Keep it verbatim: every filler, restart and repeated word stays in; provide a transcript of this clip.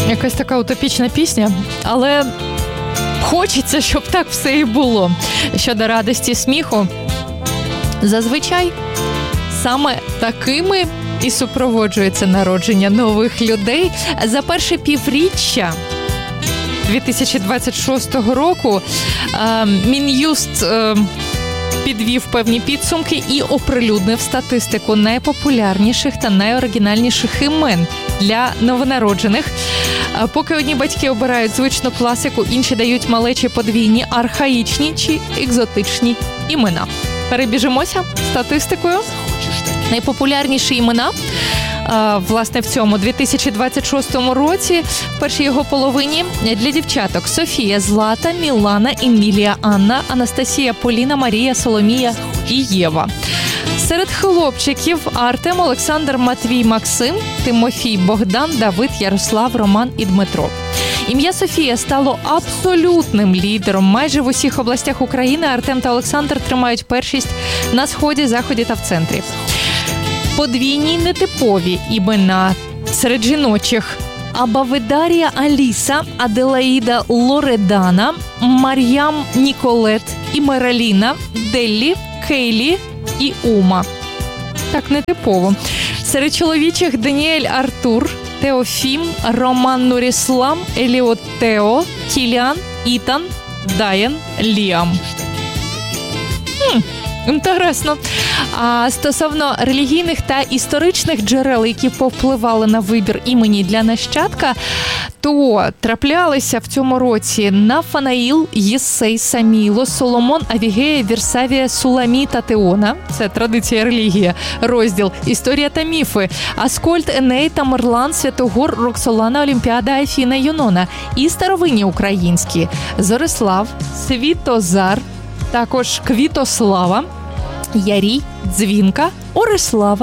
Якась така утопічна пісня, але хочеться, щоб так все і було. Щодо радості сміху, зазвичай саме такими і супроводжується народження нових людей. За перше півріччя дві тисячі двадцять шостого року Мін'юст підвів певні підсумки і оприлюднив статистику найпопулярніших та найоригінальніших імен для новонароджених. Поки одні батьки обирають звичну класику, інші дають малечі подвійні, архаїчні чи екзотичні імена. Перебіжимося статистикою. Найпопулярніші імена, власне, в цьому дві тисячі двадцять шостому році, в першій його половині, для дівчаток: Софія, Злата, Мілана, Емілія, Анна, Анастасія, Поліна, Марія, Соломія і Єва. Серед хлопчиків Артем, Олександр, Матвій, Максим, Тимофій, Богдан, Давид, Ярослав, Роман і Дмитро. Ім'я Софія стало абсолютним лідером. Майже в усіх областях України Артем та Олександр тримають першість на сході, заході та в центрі. Подвійні нетипові імена серед жіночих: Абаведарія Аліса, Аделаїда Лоредана, Мар'ям Ніколет і Мераліна, Деллі, Кейлі і Ума. Так, нетипово. Серед чоловічих: Даніель Артур, Теофім, Роман Нуріслам, Еліот Тео, Кілян, Ітан, Дайан, Ліам. Хм, інтересно. А стосовно релігійних та історичних джерел, які повпливали на вибір імені для нащадка, то траплялися в цьому році Нафанаїл, Єсей, Саміло, Соломон, Авігея, Вірсавія, Суламі та Теона. Це традиція, релігія. Розділ «Історія та міфи». Аскольд, Еней, Тамерлан, Святогор, Роксолана, Олімпіада, Афіна, Юнона. І старовинні українські: Зорислав, Світозар, також Квітослава, Ярій, Дзвінка, Орислава,